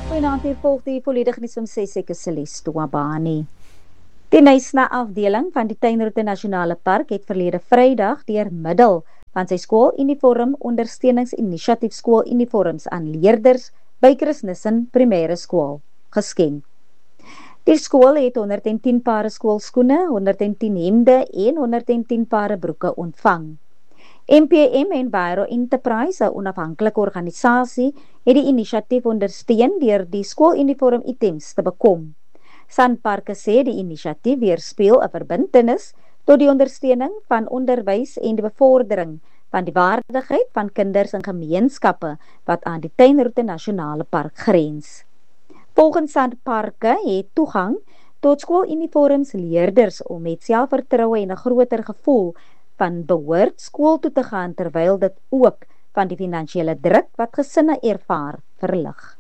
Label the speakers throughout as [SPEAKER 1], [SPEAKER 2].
[SPEAKER 1] Goeienaand, hier volg die volledige nuus om 6 ek is Celeste Tuabani. Die Nysna afdeling van die Tuinroete Nasionale Park het verlede Vrydag deur middel van sy skooluniform ondersteuningsinisiatief skooluniforms aan leerders by Chris Nissen Primêre Skool geskenk. Die skool het 110 pare skoolskoene, 110 hemde en 110 pare broeke ontvang. MPM en Bairo Enterprise, 'n onafhanklike organisasie, het die inisiatief ondersteun deur die skooluniform items te bekom. Sanparke sê die inisiatief weerspieël 'n verbintenis tot die ondersteuning van onderwys en die bevordering van die waardigheid van kinders in gemeenskappe wat aan die Tuinroete Nasionale Park grens. Volgens Sanparke het toegang tot skooluniforms leerders om met selfvertroue en 'n groter gevoel van behoort skool toe te gaan, terwyl dit ook van die finansiële druk wat gesinne ervaar verlig.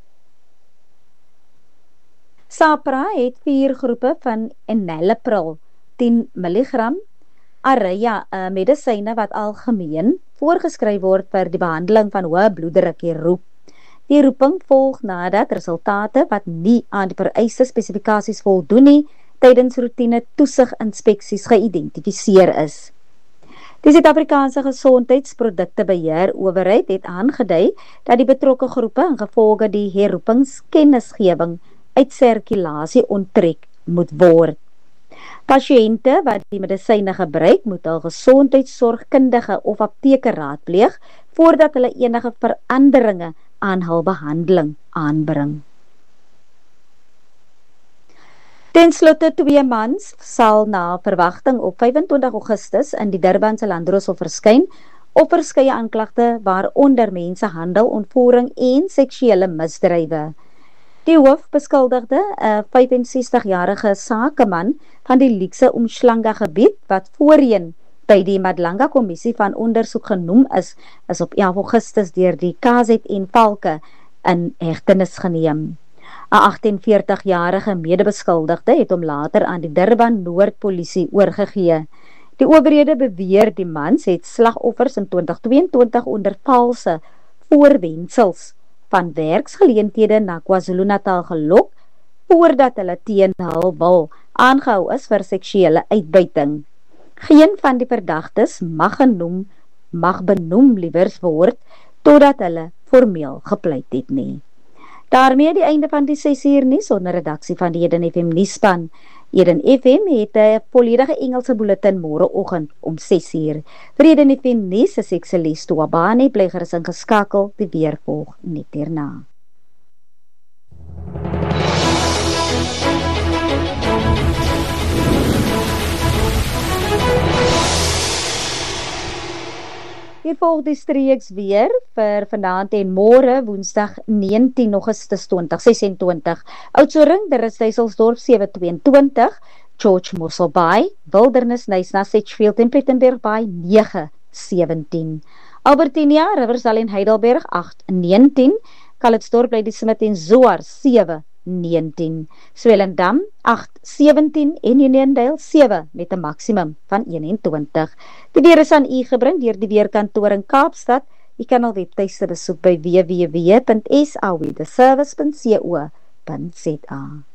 [SPEAKER 1] SAPRA het 4 groepe van enalapril 10 mg Aria, medisyne wat algemeen voorgeskryf word vir die behandeling van hoë bloeddruk herroep. Die roeping volg nadat resultate wat nie aan die vereiste spesifikasies voldoen nie tydens roetine toesiginspeksies geïdentifiseer is. Die Suid-Afrikaanse Gesondheidsproduktebeheer Owerheid het aangedui dat die betrokke groepe ingevolge die herroepingskennisgewing uit sirkulasie onttrek moet word. Pasiënte wat die medisyne gebruik, moet hul gesondheidsorgkundige of apteker raadpleeg voordat hulle enige veranderinge aan hul behandeling aanbring. Ten slotte, 2 mans sal na verwagting op 25 Augustus in die Durbanse Landdroshof verskyn op verskeie aanklagte waaronder mensenhandel, ontvoering en seksuele misdrywe. Die hoofbeskuldigde, 'n 65-jarige sakeman van die Luukse Umhlanga gebied wat voorheen by die Madlanga Kommissie van ondersoek genoem is op 11 Augustus deur die KZN Valke in hegtenis geneem. 'n 48-jarige medebeskuldigde het hom later aan die Durban Noord Polisie oorgegee. Die owerhede beweer die mans het slagoffers in 2022 onder valse voorwendsels van werksgeleenthede na KwaZulu-Natal gelok voordat hulle teen hul wil aangehou is vir seksuele uitbuiting. Geen van die verdagtes mag benoem liewers word totdat hulle formeel gepleit het nie. Daarmee die einde van die 6 uur nuus onder redaksie van die Eden FM nuusspan. Eden FM het 'n volledige Engelse bulletin môreoggend om 6 uur. Vir Eden FM nuus is ek Celeste Tuabani, bly gerus ingeskakel, die weer volg net hierna. Hier volg die streeks weer vir vanaand en môre, Woensdag 19 Augustus 2026. Oudtshoorn, Rusthuiselsdorp 722, George Mossel Bay, Wilderness Nysna Sedgefield en Plettenberg Bay 917. Albertinia, Riversdal en Heidelberg 819, Calitzdorp, Ladysmith en Zoar 719, Swellendam 817 en Uniondale 7 met 'n maksimum van 21. Die weer is aan u gebring deur die weerkantoor in Kaapstad. U kan al webtuiste besoek by www.saweatherservice.co.za.